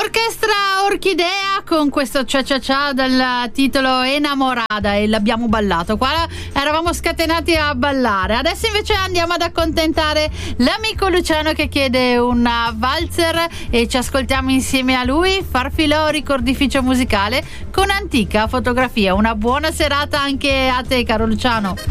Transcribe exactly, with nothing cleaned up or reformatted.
Orchestra Orchidea con questo cia cia cia dal titolo Enamorada, e l'abbiamo ballato. Qua eravamo scatenati a ballare. Adesso invece andiamo ad accontentare l'amico Luciano che chiede una valzer e ci ascoltiamo insieme a lui. Farfilo ricordificio musicale con Antica Fotografia. Una buona serata anche a te, caro Luciano.